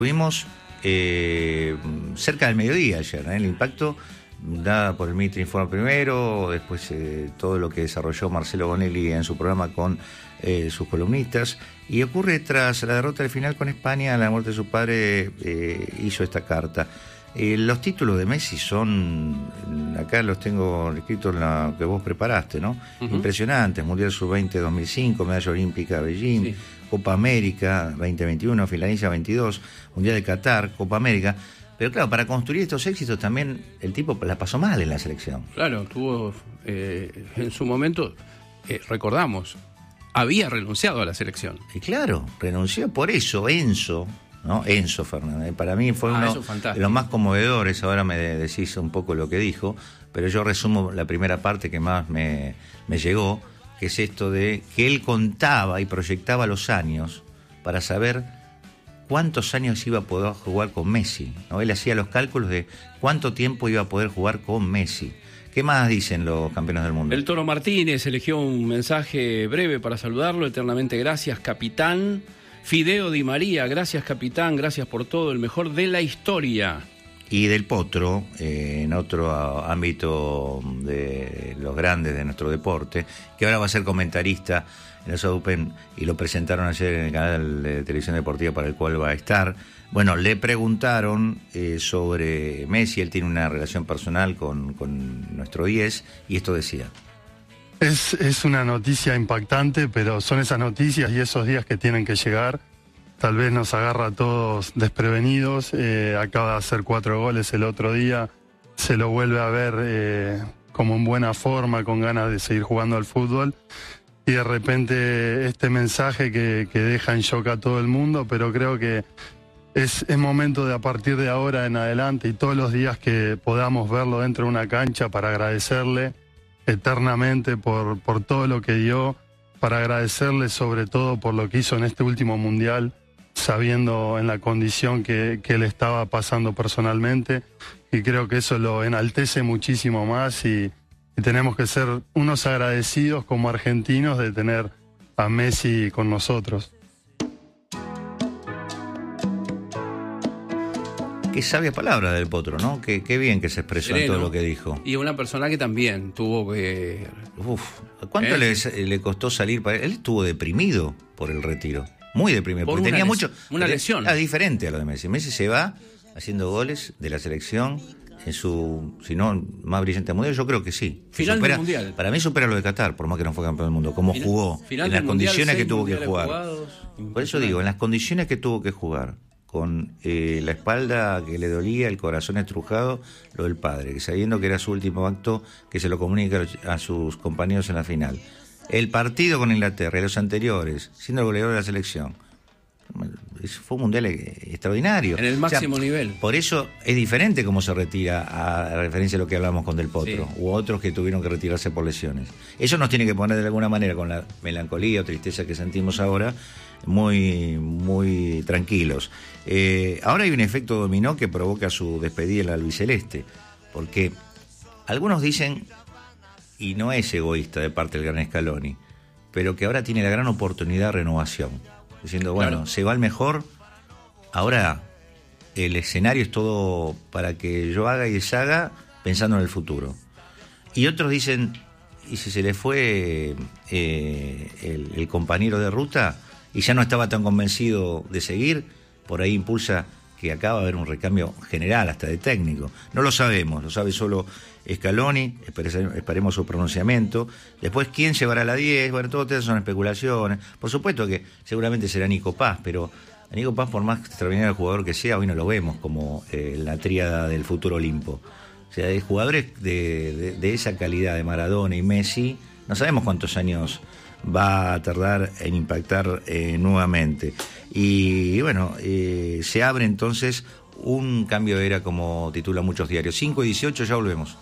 Estuvimos cerca del mediodía ayer, ¿eh? El impacto dada por el Mitre Informa primero, después todo lo que desarrolló Marcelo Bonelli en su programa con sus columnistas, y ocurre tras la derrota del final con España, la muerte de su padre, hizo esta carta. Los títulos de Messi son, acá los tengo escritos en la que vos preparaste, ¿no? Impresionantes: Mundial Sub-20 2005, Medalla Olímpica Beijing, sí. Copa América 2021, Finlandia 22, Mundial de Qatar, Copa América. Pero claro, para construir estos éxitos también el tipo la pasó mal en la selección. Claro, tuvo en su momento, recordamos, había renunciado a la selección. Y claro, renunció por eso, Enzo, ¿no? Enzo Fernández. Para mí fue uno de los más conmovedores. Ahora me decís un poco lo que dijo, pero yo resumo la primera parte que más me llegó, que es esto de que él contaba y proyectaba los años para saber cuántos años iba a poder jugar con Messi, ¿no? Él hacía los cálculos de cuánto tiempo iba a poder jugar con Messi. ¿Qué más dicen los campeones del mundo? El Toro Martínez eligió un mensaje breve para saludarlo. Eternamente gracias, capitán. Fideo Di María, gracias, capitán, gracias por todo, el mejor de la historia. Y del Potro, en otro ámbito de los grandes de nuestro deporte, que ahora va a ser comentarista en los Open, y lo presentaron ayer en el canal de televisión deportiva para el cual va a estar. Bueno, le preguntaron sobre Messi. Él tiene una relación personal con nuestro 10, y esto decía. Es una noticia impactante, pero son esas noticias y esos días que tienen que llegar. Tal vez nos agarra a todos desprevenidos. Acaba de hacer 4 goles el otro día. Se lo vuelve a ver como en buena forma, con ganas de seguir jugando al fútbol. Y de repente este mensaje que deja en shock a todo el mundo, pero creo que es momento de, a partir de ahora en adelante y todos los días que podamos verlo dentro de una cancha, para agradecerle eternamente por todo lo que dio, para agradecerle sobre todo por lo que hizo en este último mundial, sabiendo en la condición que él estaba pasando personalmente, y creo que eso lo enaltece muchísimo más, y tenemos que ser unos agradecidos como argentinos de tener a Messi con nosotros. Qué sabia palabra del Potro, ¿no? Qué bien que se expresó en todo lo que dijo. Y una persona que también tuvo que... ¿Cuánto le costó salir para él? Él estuvo deprimido por el retiro. Muy deprimido. Porque tenía una lesión. Era diferente a lo de Messi. Messi se va haciendo goles de la selección en su, si no, más brillante mundial. Yo creo que sí. Final del mundial. Para mí supera lo de Qatar, por más que no fue campeón del mundo. Como jugó, en las condiciones que tuvo que jugar. Por eso digo, en las condiciones que tuvo que jugar, con la espalda que le dolía, el corazón estrujado, lo del padre, que sabiendo que era su último acto, que se lo comunica a sus compañeros en la final. El partido con Inglaterra y los anteriores, siendo el goleador de la selección. Fue un mundial extraordinario. En el máximo nivel. Por eso es diferente cómo se retira, a referencia a lo que hablamos con Del Potro, sí, u otros que tuvieron que retirarse por lesiones. Eso nos tiene que poner de alguna manera, con la melancolía o tristeza que sentimos ahora, muy, muy tranquilos. Ahora hay un efecto dominó que provoca su despedida en la albiceleste, porque algunos dicen, y no es egoísta de parte del gran Scaloni, pero que ahora tiene la gran oportunidad de renovación, diciendo, bueno, claro, se va el mejor, ahora el escenario es todo para que yo haga y deshaga pensando en el futuro. Y otros dicen, ¿y si se le fue el compañero de ruta y ya no estaba tan convencido de seguir? Por ahí impulsa que acaba de haber un recambio general, hasta de técnico. No lo sabemos, lo sabe solo Scaloni, esperemos su pronunciamiento. Después, ¿quién llevará la 10? Bueno, todo eso son especulaciones. Por supuesto que seguramente será Nico Paz, pero a Nico Paz, por más extraordinario jugador que sea, hoy no lo vemos como la tríada del futuro Olimpo. O sea, de jugadores de esa calidad, de Maradona y Messi, no sabemos cuántos años va a tardar en impactar nuevamente. Y bueno, se abre entonces un cambio de era, como titulan muchos diarios. 5:18, ya volvemos.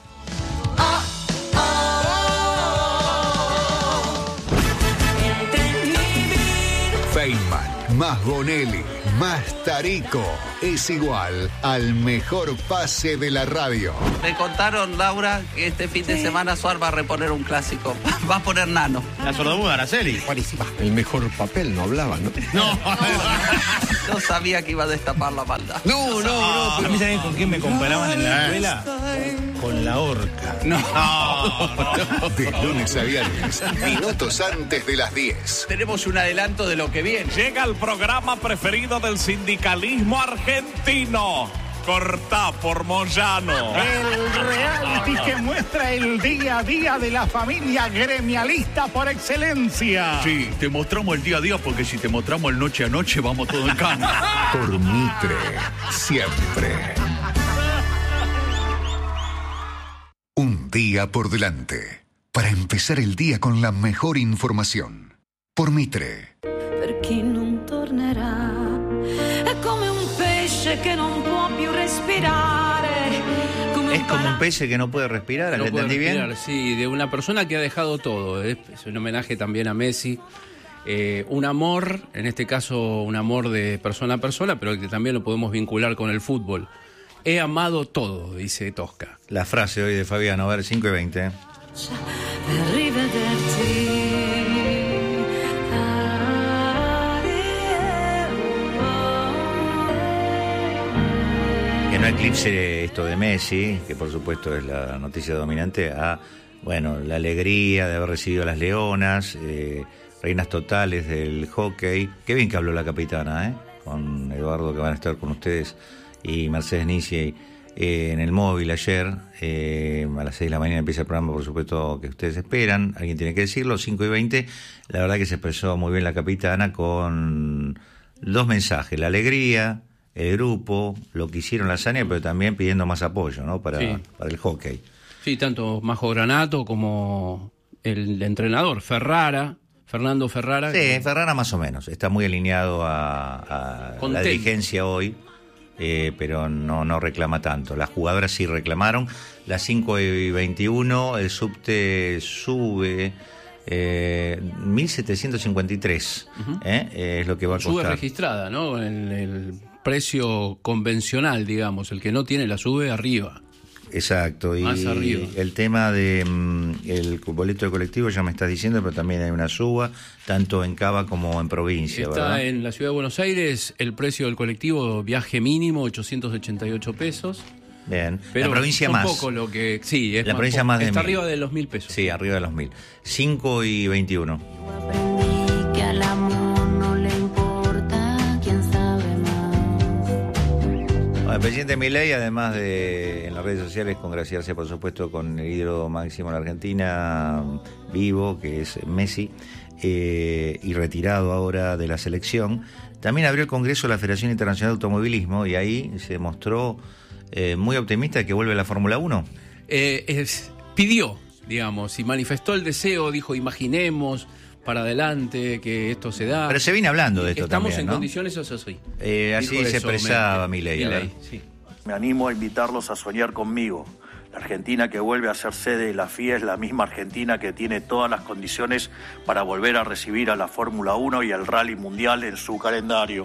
Feynman, más Bonelli, Mastarico es igual al mejor pase de la radio. Me contaron, Laura, que este fin de semana Suar va a reponer un clásico. Va a poner Nano. La sordomuda, Araceli. Buenísima. El mejor papel no hablaba, ¿no? No sabía que iba a destapar la maldad. No. A mí, ¿saben con quién me comparaban en la escuela? Con la horca. No. De lunes a viernes, minutos antes de las 10. Tenemos un adelanto de lo que viene. Llega el programa preferido del sindicalismo argentino. Cortá por Moyano. El reality que muestra el día a día de la familia gremialista por excelencia. Sí, te mostramos el día a día porque si te mostramos el noche a noche vamos todo en cana. Por Mitre, siempre. Un día por delante. Para empezar el día con la mejor información. Por Mitre. Per chi non tornerà è come un pesce che non può più respirare. Es como un pez que no puede respirar, ¿lo entendí bien? Sí, de una persona que ha dejado todo. Es un homenaje también a Messi. Un amor, en este caso un amor de persona a persona, pero que también lo podemos vincular con el fútbol. He amado todo, dice Tosca. La frase hoy de Fabiano, a ver, 5:20. Que no eclipse esto de Messi, que por supuesto es la noticia dominante, a, bueno, la alegría de haber recibido a las Leonas, reinas totales del hockey. Qué bien que habló la capitana, con Eduardo, que van a estar con ustedes, y Mercedes Nisi en el móvil ayer. A las 6 de la mañana empieza el programa, por supuesto, que ustedes esperan. Alguien tiene que decirlo, 5:20. La verdad que se expresó muy bien la capitana con dos mensajes: la alegría, el grupo, lo que hicieron la hazaña, pero también pidiendo más apoyo, ¿no? para el hockey. Sí, tanto Majo Granato como el entrenador, Fernando Ferrara. Sí, Ferrara más o menos. Está muy alineado a la dirigencia hoy. Pero no reclama tanto. Las jugadoras sí reclamaron. Las 5:21, el subte sube 1.753. Es lo que va a costar. Sube registrada, ¿no? El precio convencional, digamos. El que no tiene la sube arriba. Exacto. Más arriba. El tema de el boleto de colectivo ya me estás diciendo, pero también hay una suba, tanto en Cava como en provincia. Está, ¿verdad? en la ciudad de Buenos Aires, el precio del colectivo viaje mínimo 888 pesos. Bien. Pero la provincia un más. Poco lo que, sí, es la provincia más de está 1.000. arriba de los 1.000 pesos. Sí, arriba de los 1.000. 5:21. Que al amor no le importa quién sabe más. Bueno, el presidente Milei, además de en las redes sociales congraciarse, por supuesto, con el ídolo máximo en la Argentina, vivo, que es Messi, y retirado ahora de la selección, también abrió el Congreso de la Federación Internacional de Automovilismo y ahí se mostró muy optimista de que vuelve la Fórmula 1. Pidió, digamos, y manifestó el deseo, dijo, imaginemos para adelante que esto se da. Pero se viene hablando de esto estamos también, en ¿no? condiciones, eso sí. Así se expresaba Milei. Sí. Me animo a invitarlos a soñar conmigo. La Argentina que vuelve a ser sede de la FIA es la misma Argentina que tiene todas las condiciones para volver a recibir a la Fórmula 1 y al Rally Mundial en su calendario.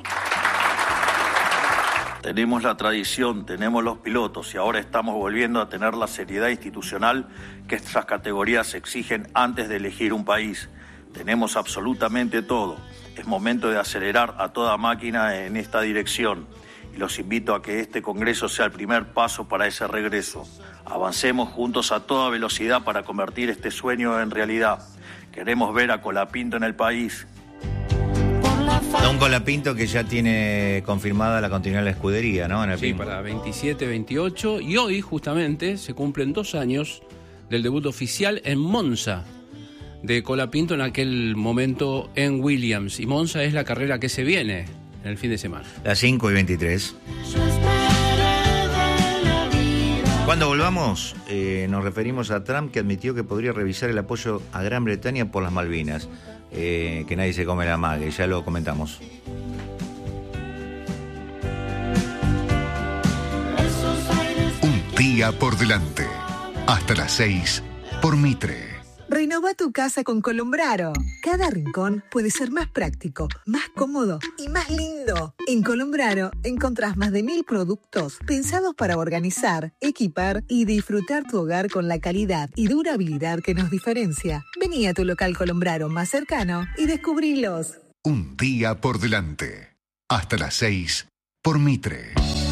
Tenemos la tradición, tenemos los pilotos y ahora estamos volviendo a tener la seriedad institucional que estas categorías exigen antes de elegir un país. Tenemos absolutamente todo. Es momento de acelerar a toda máquina en esta dirección. Y los invito a que este Congreso sea el primer paso para ese regreso. Avancemos juntos a toda velocidad para convertir este sueño en realidad. Queremos ver a Colapinto en el país. Don Colapinto, que ya tiene confirmada la continuidad de la escudería, ¿no? En el sí, para 27, 28. Y hoy, justamente, se cumplen 2 años del debut oficial en Monza de Colapinto, en aquel momento en Williams. Y Monza es la carrera que se viene en el fin de semana. Las 5:23. Cuando volvamos, nos referimos a Trump, que admitió que podría revisar el apoyo a Gran Bretaña por las Malvinas. Que nadie se come la mague, ya lo comentamos. Un día por delante. Hasta las 6 por Mitre. Renová tu casa con Colombraro. Cada rincón puede ser más práctico, más cómodo y más lindo. En Colombraro encontrás más de 1000 productos pensados para organizar, equipar y disfrutar tu hogar con la calidad y durabilidad que nos diferencia. Vení a tu local Colombraro más cercano y descubrilos. Un día por delante. Hasta las 6 por Mitre.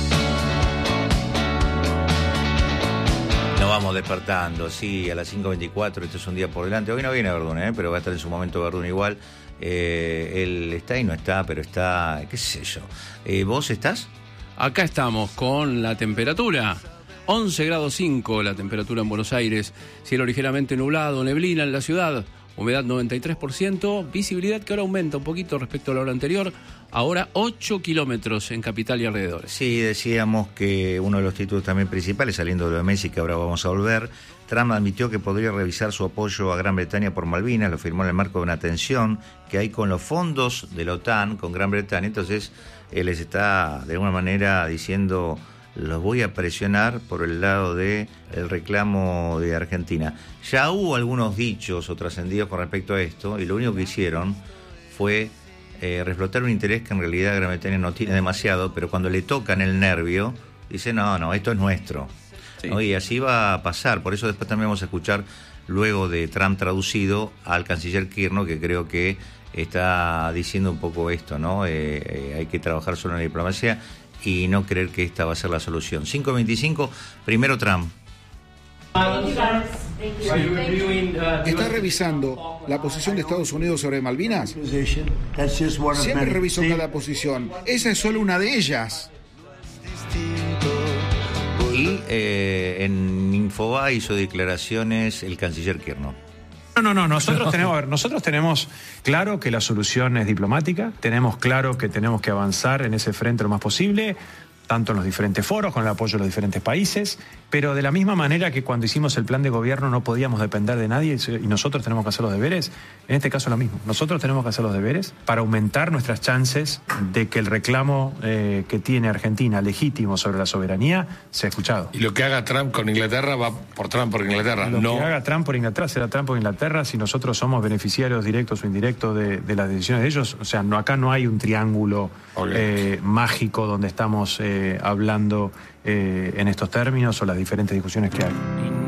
Nos vamos despertando, sí, a las 5:24, esto es un día por delante. Hoy no viene Verdún, pero va a estar en su momento Verdún igual. Él está y no está, pero está, qué sé yo. ¿Vos estás? Acá estamos con la temperatura. 11 grados 5 la temperatura en Buenos Aires. Cielo ligeramente nublado, neblina en la ciudad. Humedad 93%, visibilidad que ahora aumenta un poquito respecto a la hora anterior. Ahora 8 kilómetros en capital y alrededores. Sí, decíamos que uno de los títulos también principales, saliendo de lo de Messi, que ahora vamos a volver, Trump admitió que podría revisar su apoyo a Gran Bretaña por Malvinas, lo firmó en el marco de una tensión que hay con los fondos de la OTAN, con Gran Bretaña. Entonces, él les está de alguna manera diciendo, los voy a presionar por el lado del reclamo de Argentina. Ya hubo algunos dichos o trascendidos con respecto a esto, y lo único que hicieron fue reflotar un interés que en realidad Gran Bretaña no tiene demasiado, pero cuando le tocan el nervio, dice, no, esto es nuestro. Sí. ¿No? Y así va a pasar. Por eso después también vamos a escuchar, luego de Trump traducido, al canciller Kirchner, que creo que está diciendo un poco esto, ¿no? Hay que trabajar solo en la diplomacia y no creer que esta va a ser la solución. 5:25, primero Trump. ¿Está revisando la posición de Estados Unidos sobre Malvinas? Siempre reviso cada posición. Esa es solo una de ellas. Y en Infobae hizo declaraciones el canciller Kirchner. No. Nosotros tenemos claro que la solución es diplomática, tenemos claro que tenemos que avanzar en ese frente lo más posible, tanto en los diferentes foros, con el apoyo de los diferentes países, pero de la misma manera que cuando hicimos el plan de gobierno no podíamos depender de nadie y nosotros tenemos que hacer los deberes, en este caso lo mismo. Nosotros tenemos que hacer los deberes para aumentar nuestras chances de que el reclamo que tiene Argentina legítimo sobre la soberanía sea escuchado. Y lo que haga Trump con Inglaterra va por Trump por Inglaterra. Lo que haga Trump por Inglaterra será Trump por Inglaterra si nosotros somos beneficiarios directos o indirectos de las decisiones de ellos. O sea, acá no hay un triángulo mágico donde estamos hablando en estos términos o las diferentes discusiones que hay.